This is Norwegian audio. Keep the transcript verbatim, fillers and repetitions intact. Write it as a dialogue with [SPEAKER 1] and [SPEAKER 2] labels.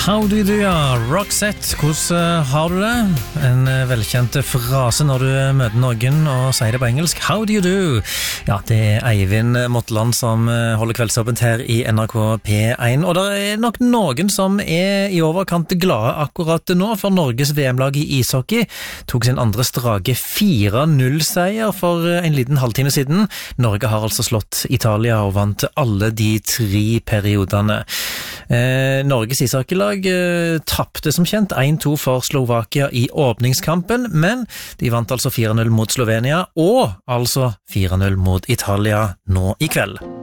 [SPEAKER 1] How do you do, ja? Roxette, hvordan har du det? En velkjent frase når du møter noen og sier det på engelsk. How do you do? Ja, det er Eivind Motland som holder kveldsåpent her i N R K P én. Og det er nok noen som er i overkant glade akkurat nå, for Norges V M-lag i ishockey tok sin andre strake fire null-seier for en liten halvtime siden. Norge har altså slått Italia og vant alle de tre periodene. Eh, Norges ishockeylag eh, tappte som kjent en to for Slovakia i åpningskampen, men de vant altså fire null mot Slovenia, og altså fire null mot Italia nå i kveld.